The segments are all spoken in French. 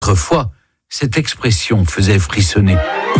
Autrefois, cette expression faisait frissonner.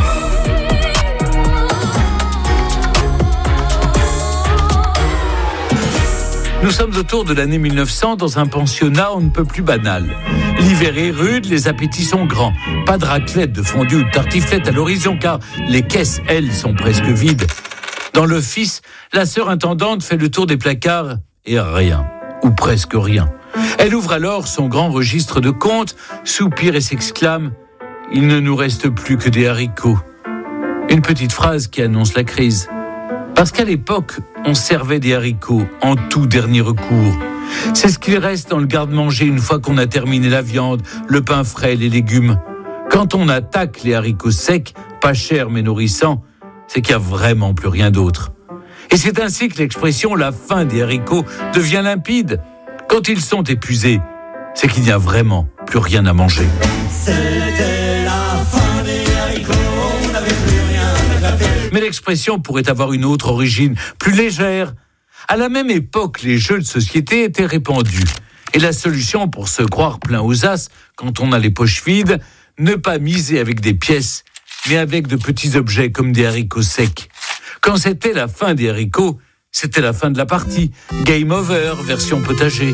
Nous sommes autour de l'année 1900 dans un pensionnat on ne peut plus banal. L'hiver est rude, les appétits sont grands. Pas de raclette, de fondue ou de tartiflette à l'horizon car les caisses, elles, sont presque vides. Dans l'office, la sœur intendante fait le tour des placards et rien, ou presque rien. Elle ouvre alors son grand registre de comptes, soupire et s'exclame « Il ne nous reste plus que des haricots ». Une petite phrase qui annonce la crise. Parce qu'à l'époque, on servait des haricots en tout dernier recours. C'est ce qu'il reste dans le garde-manger une fois qu'on a terminé la viande, le pain frais, les légumes. Quand on attaque les haricots secs, pas chers mais nourrissants, c'est qu'il n'y a vraiment plus rien d'autre. Et c'est ainsi que l'expression « la fin des haricots » devient limpide. Quand ils sont épuisés, c'est qu'il n'y a vraiment plus rien à manger. C'était la fin des haricots, on n'avait plus rien à gratter. Mais l'expression pourrait avoir une autre origine, plus légère. À la même époque, les jeux de société étaient répandus. Et la solution pour se croire plein aux as, quand on a les poches vides, ne pas miser avec des pièces, mais avec de petits objets comme des haricots secs. Quand c'était la fin des haricots, c'était la fin de la partie. Game over, version potager.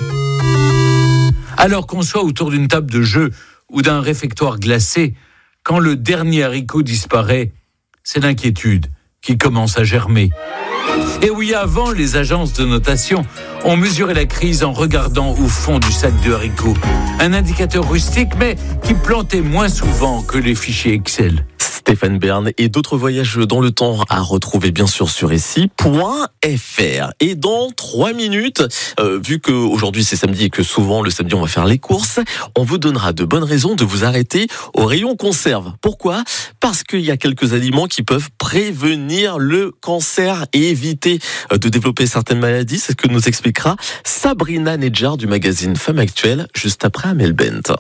Alors qu'on soit autour d'une table de jeu ou d'un réfectoire glacé, quand le dernier haricot disparaît, c'est l'inquiétude qui commence à germer. Et oui, avant, les agences de notation ont mesuré la crise en regardant au fond du sac de haricots. Un indicateur rustique, mais qui plantait moins souvent que les fichiers Excel. Stéphane Bern et d'autres voyages dans le temps à retrouver bien sûr sur SI.fr. Et dans 3 minutes, vu qu'aujourd'hui c'est samedi et que souvent le samedi on va faire les courses, on vous donnera de bonnes raisons de vous arrêter au rayon conserve. Pourquoi ? Parce qu'il y a quelques aliments qui peuvent prévenir le cancer et éviter de développer certaines maladies. C'est ce que nous expliquera Sabrina Nedjar du magazine Femme Actuelle juste après Amel Bent.